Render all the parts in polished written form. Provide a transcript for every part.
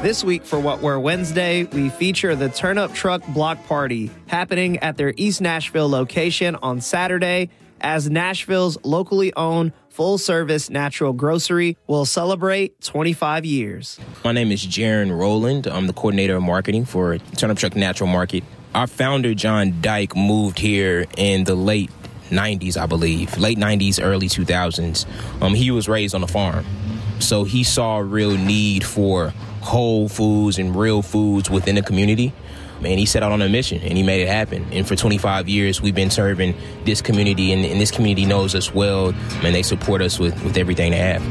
This week for What We're Wednesday, we feature the Turnip Truck Block Party happening at their East Nashville location on Saturday, as Nashville's locally owned full-service natural grocery will celebrate 25 years. My name is Jaron Rowland. I'm the coordinator of marketing for Turnip Truck Natural Market. Our founder, John Dyke, moved here in the late 90s, I believe. Late 90s, early 2000s. He was raised on a farm. So he saw a real need for whole foods and real foods within the community. And he set out on a mission, and he made it happen. And for 25 years, we've been serving this community, and this community knows us well, and they support us with everything they have.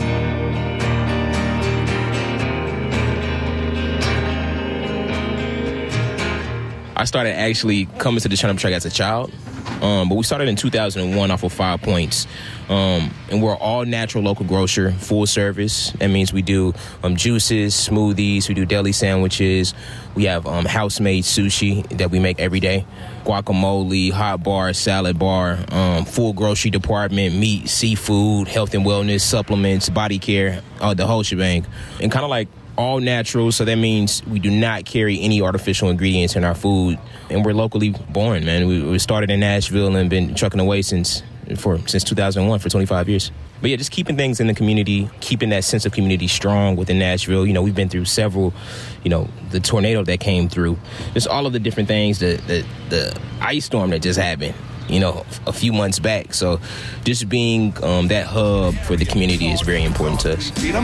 I started actually coming to the Turnip Truck as a child. But we started in 2001 off of 5 Points. And we're all natural local grocer, full service. That means we do juices, smoothies, we do deli sandwiches. We have house-made sushi that we make every day, guacamole, hot bar, salad bar, full grocery department, meat, seafood, health and wellness, supplements, body care, the whole shebang. And kind of like all natural, so that means we do not carry any artificial ingredients in our food. And we're locally born, man. We started in Nashville and been trucking away since 2001 for 25 years. But yeah, just keeping things in the community, keeping that sense of community strong within Nashville. You know, we've been through several, the tornado that came through, just all of the different things, the ice storm that just happened, a few months back. So just being that hub for the community is very important to us.